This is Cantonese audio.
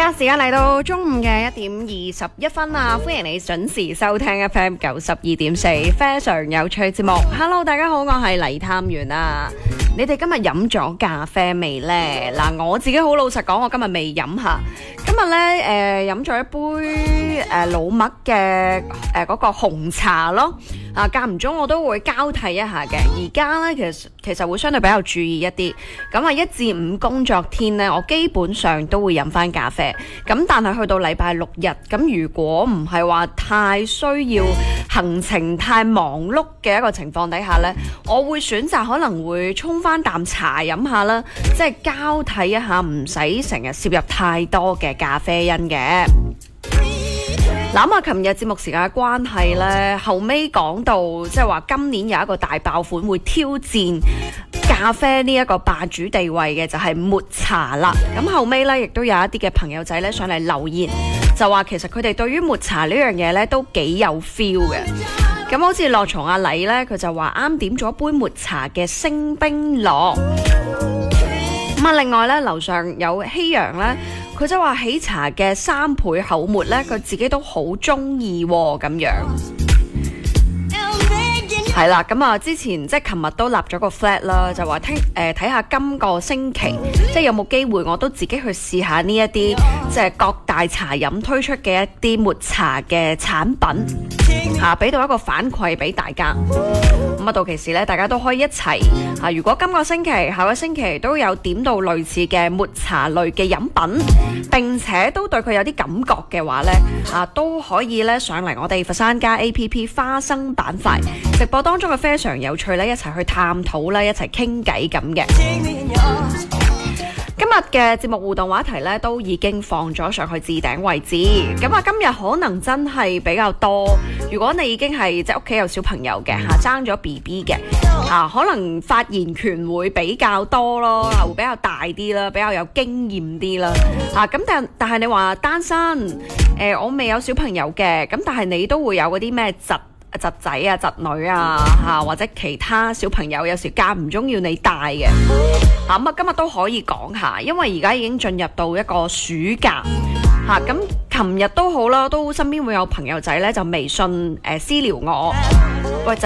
啦，時間嚟到中午嘅1:21啊！歡迎你準時收聽 FM 92.4非常有趣節目。Hello， 大家好，我係黎探員啊！你哋今日飲咗咖啡未呢？嗱，我自己好老實講，我今日未飲下。今日呢，飲咗一杯老麥嘅嗰個紅茶咯。間唔中我都會交替一下嘅。而家呢，其實會相對比較注意一啲。咁啊，1至5工作天呢，我基本上都會飲翻咖啡。咁但係去到禮拜六日，咁如果唔係話太需要行程太忙碌嘅一個情況底下呢，我會選擇可能會沖翻啖茶飲下啦，即係交替一下，唔使成日攝入太多嘅咖啡因嘅。諗下琴日節目時間嘅關係呢，後尾講到即係話今年有一個大爆款會挑戰咖啡呢一個霸主地位嘅，就係抹茶啦。咁後尾呢，亦都有一啲嘅朋友仔呢上嚟留言，就話其實佢哋對於抹茶呢樣嘢呢都幾有 feel 嘅。咁好似落床阿禮呢，佢就話啱點咗杯抹茶嘅星冰樂。咁啊，另外呢，樓上有希陽呢，佢就話喜茶嘅3倍口抹呢，佢自己都好中意咁樣。係啦，咁啊，之前即係琴日都立咗個 flag 啦，就話睇下今個星期即係有冇機會，我都自己去試下呢一啲即係各大茶飲推出嘅一啲抹茶嘅產品俾到一個反饋俾大家。咁啊，到期時咧，大家都可以一齊如果今個星期、下個星期都有點到類似嘅抹茶類嘅飲品，並且都對佢有啲感覺嘅話咧，都可以咧上嚟我哋佛山家 APP 花生板塊直播當中嘅非常有趣咧，一齊去探討啦，一齊傾偈咁嘅。今日嘅節目互動話題咧都已經放咗上去置頂位置，咁啊今日可能真係比較多。如果你已經係即係屋企有小朋友嘅生咗 BB 嘅可能發言權會比較多咯，會比較大啲啦，比較有經驗啲啦。咁但係你話單身我未有小朋友嘅，咁但係你都會有嗰啲咩侄仔啊、侄女啊或者其他小朋友，有時間唔中要你帶嘅咁今日都可以講下，因為而家已經進入到一個暑假咁琴日都好啦，都身邊會有朋友仔咧就微信私聊我，喂，就